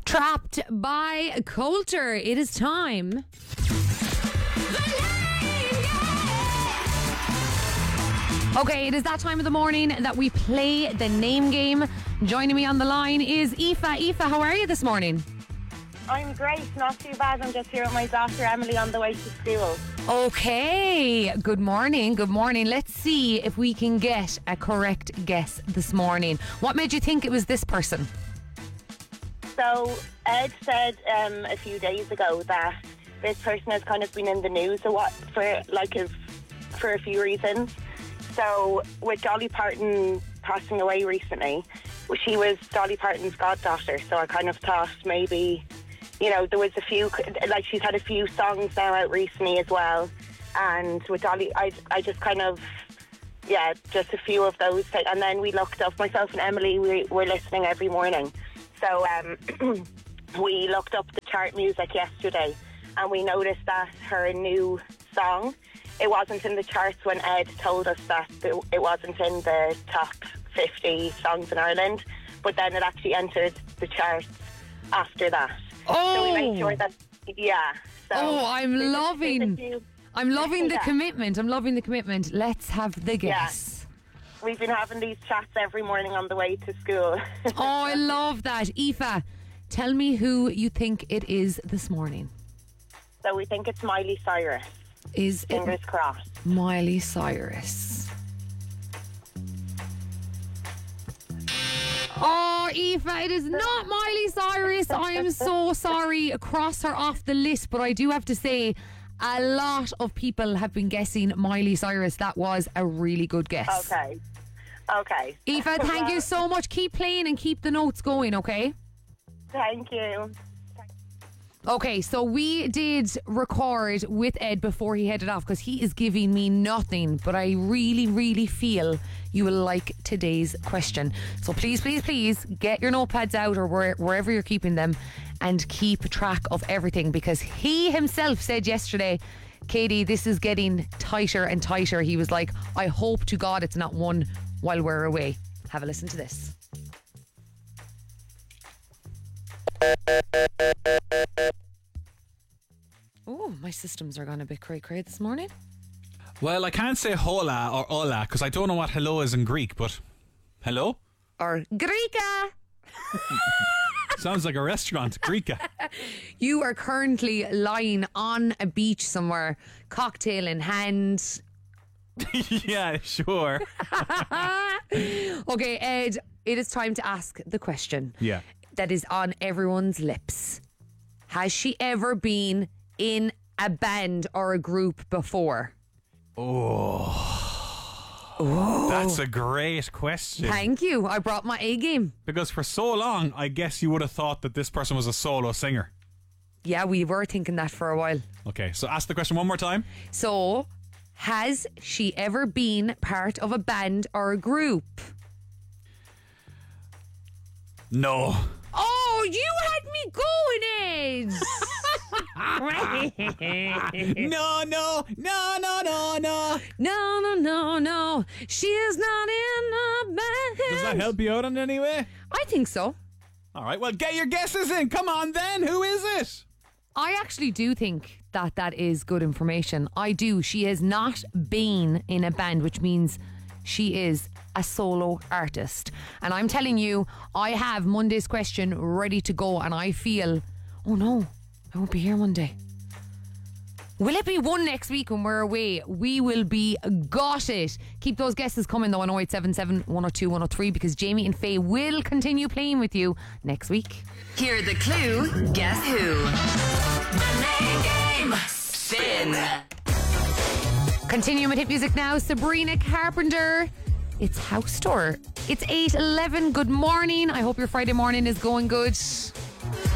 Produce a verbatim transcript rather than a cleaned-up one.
Trapped by Coulter. It is time. Okay, it is that time of the morning that we play the name game. Joining me on the line is Aoife. Aoife, how are you this morning? I'm great, not too bad. I'm just here with my daughter Emily on the way to school. Okay, good morning, good morning. Let's see if we can get a correct guess this morning. What made you think it was this person? So Ed said um, a few days ago that this person has kind of been in the news a lot for like a, for a few reasons. So with Dolly Parton passing away recently, she was Dolly Parton's goddaughter. So I kind of thought maybe, you know, there was a few, like she's had a few songs now out recently as well. And with Dolly, I, I just kind of, yeah, just a few of those. And then we looked up, myself and Emily, we were listening every morning. So um, we looked up the chart music yesterday and we noticed that her new song, it wasn't in the charts when Ed told us that it wasn't in the top fifty songs in Ireland, but then it actually entered the charts after that. Oh, so we made sure that, yeah. So oh, I'm there's loving, a, there's a few, I'm loving the yeah. commitment. I'm loving the commitment. Let's have the guess. Yeah. We've been having these chats every morning on the way to school. Oh, I love that. Aoife, tell me who you think it is this morning. So we think it's Miley Cyrus. Is Fingers it crossed. Miley Cyrus? Oh, Aoife, it is not Miley Cyrus. I am so sorry. Cross her off the list, but I do have to say, a lot of people have been guessing Miley Cyrus. That was a really good guess. Okay. Okay. Aoife, thank you so much. Keep playing and keep the notes going, okay? Thank you. Okay, so we did record with Ed before he headed off because he is giving me nothing, but I really, really feel you will like today's question. So please, please, please get your notepads out or where, wherever you're keeping them and keep track of everything, because he himself said yesterday, Katie, this is getting tighter and tighter. He was like, I hope to God it's not one while we're away. Have a listen to this. Oh, my systems are gone a bit cray cray this morning. Well, I can't say hola or hola because I don't know what hello is in Greek, but hello? Or Greeka. Sounds like a restaurant, Greeka. You are currently lying on a beach somewhere, cocktail in hand. Yeah, sure. Okay, Ed, it is time to ask the question. Yeah. That is on everyone's lips. Has she ever been in a band or a group before? Oh. Oh. That's a great question. Thank you. I brought my A game. Because for so long, I guess you would have thought that this person was a solo singer. Yeah, we were thinking that for a while. Okay, so ask the question one more time. So, has she ever been part of a band or a group? No. Oh, you had me going, Ed. No, no, no, no, no, no. No, no, no, no. She is not in a band. Does that help you out in any way? I think so. All right, well, get your guesses in. Come on then. Who is it? I actually do think that that is good information. I do. She has not been in a band, which means she is a solo artist. And I'm telling you, I have Monday's question ready to go, and I feel, oh no, I won't be here Monday. Will it be one next week when we're away? We will be gutted. Keep those guesses coming though on oh eight seven seven, one oh two, one oh three, because Jamie and Faye will continue playing with you next week. Hear the clue. Guess who? The name game. Spin. Continuing with hit music now, Sabrina Carpenter. It's House Tour. It's eight eleven. Good morning. I hope your Friday morning is going good.